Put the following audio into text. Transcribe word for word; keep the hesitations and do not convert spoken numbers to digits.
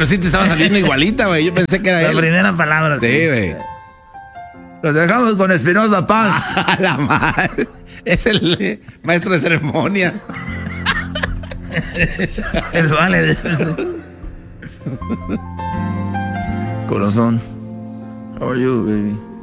pero sí te estaba saliendo igualita, güey. Yo pensé que era La él. primera palabra, sí. Sí, güey. Los dejamos con Espinosa Paz. A la madre. Es el eh, maestro de ceremonia. El vale de este. Corazón. How are you, baby?